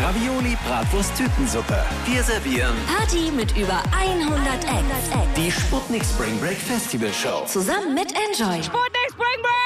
Ravioli, Bratwurst, Tütensuppe. Wir servieren Party mit über 100 Acts. die Sputnik Spring Break Festival Show. Zusammen mit Enjoy. Sputnik Spring Break!